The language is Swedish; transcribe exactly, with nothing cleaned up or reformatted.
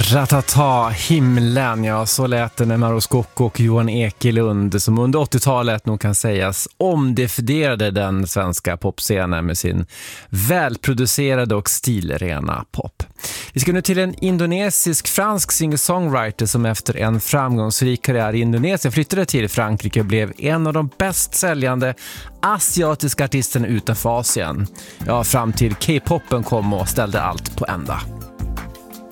Ratata, himlen, ja, så lät det när Mauro Scocco och Johan Ekelund, som under åttiotalet nog kan sägas omdefinierade den svenska popscenen med sin välproducerade och stilrena pop. Vi ska nu till en indonesisk-fransk singer-songwriter som efter en framgångsrik karriär i Indonesien flyttade till Frankrike och blev en av de bäst säljande asiatiska artisterna utanför Asien. Ja, fram till K-popen kom och ställde allt på ända.